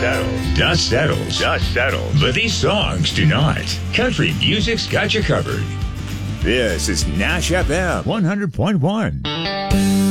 settles. Dust settles. Dust settles. But these songs do not. Country music's got you covered. This is Nash FM 100.1.